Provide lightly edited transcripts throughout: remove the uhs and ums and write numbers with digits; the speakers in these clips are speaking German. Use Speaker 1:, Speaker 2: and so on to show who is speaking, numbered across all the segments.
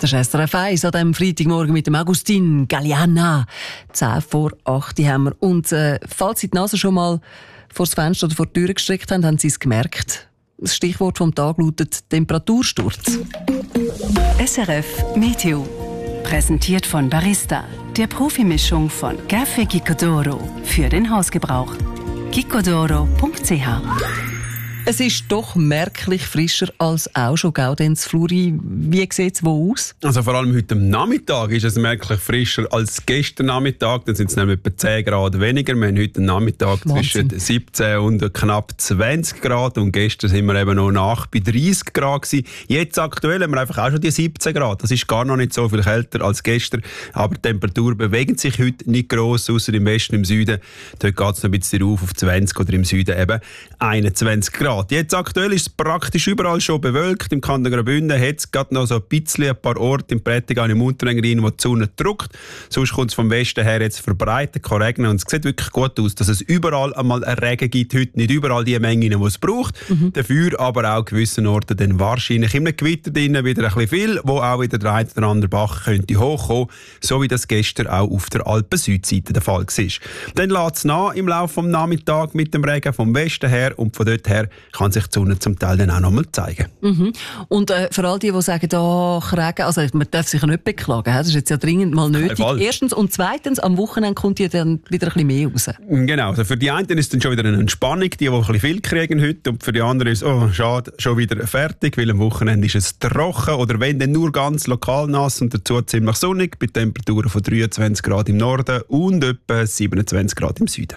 Speaker 1: Das ist SRF 1 an diesem Freitagmorgen mit dem Agustin Galliana. 10 vor 8 haben wir. Und falls Sie die Nase schon mal vor das Fenster oder vor die Tür gestreckt haben, haben Sie es gemerkt. Das Stichwort vom Tag lautet Temperatursturz.
Speaker 2: SRF Meteo. Präsentiert von Barista, der Profimischung von Café Gicodoro für den Hausgebrauch. gicodoro.ch.
Speaker 1: Es ist doch merklich frischer als auch schon Gaudenz Fluri. Wie sieht es wo aus?
Speaker 3: Also vor allem heute am Nachmittag ist es merklich frischer als gestern Nachmittag. Dann sind es nämlich etwa 10 Grad weniger. Wir haben heute Nachmittag
Speaker 1: Wahnsinn.
Speaker 3: zwischen 17 und knapp 20 Grad. Und gestern sind wir eben noch nach bei 30 Grad gewesen. Jetzt aktuell haben wir einfach auch schon die 17 Grad. Das ist gar noch nicht so viel kälter als gestern. Aber die Temperatur bewegt sich heute nicht gross, außer im Westen, im Süden. Dort geht es noch ein bisschen rauf auf 20 oder im Süden eben 21 Grad. Jetzt aktuell ist es praktisch überall schon bewölkt. Im Kanton Graubünden hat es gerade noch so ein paar Orte im Prättigau, im Unterengadin, wo die Sonne drückt. Sonst kommt es vom Westen her jetzt verbreitet, kann regnen. Und es sieht wirklich gut aus, dass es überall einmal einen Regen gibt. Heute nicht überall die Mengen, die es braucht. Dafür aber auch an gewissen Orten dann wahrscheinlich in einem Gewitter drinnen wieder ein bisschen viel, wo auch wieder der eine oder andere Bach könnte hochkommen, so wie das gestern auch auf der Alpen-Südseite der Fall war. Dann lässt es nach im Laufe des Nachmittags mit dem Regen vom Westen her und von dort her kann sich die Sonne zum Teil dann auch noch mal zeigen.
Speaker 1: Und für all die sagen, Regen, also man darf sich ja nicht beklagen, das ist jetzt ja dringend mal nötig. Erstens und zweitens, am Wochenende kommt ja dann wieder ein bisschen mehr raus.
Speaker 3: Genau, also für die einen ist es dann schon wieder eine Entspannung, die ein bisschen viel kriegen heute, und für die anderen ist es, schade, schon wieder fertig, weil am Wochenende ist es trocken oder wenn dann nur ganz lokal nass und dazu ziemlich sonnig, bei Temperaturen von 23 Grad im Norden und etwa 27 Grad im Süden.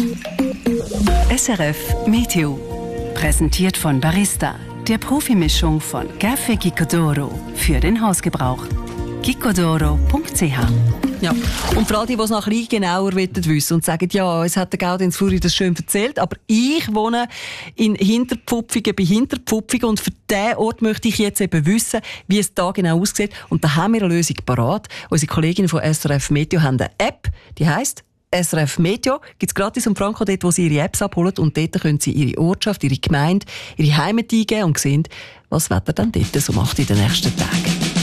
Speaker 2: SRF Meteo. Präsentiert von Barista, der Profimischung von Café Gicodoro für den Hausgebrauch. gicodoro.ch.
Speaker 1: Ja. Und für all die, die es noch ein bisschen genauer wissen wollen und sagen, ja, es hat der Gaudenz Fluri das schön erzählt, aber ich wohne in Hinterpfupfigen bei Hinterpfupfigen und für diesen Ort möchte ich jetzt eben wissen, wie es da genau aussieht. Und da haben wir eine Lösung parat. Unsere Kolleginnen von SRF Meteo haben eine App, die heisst SRF Meteo. Gibt es gratis um Franco dort, wo Sie Ihre Apps abholen, und dort können Sie Ihre Ortschaft, Ihre Gemeinde, Ihre Heimat eingeben und sehen, was das Wetter dann dort so macht in den nächsten Tagen.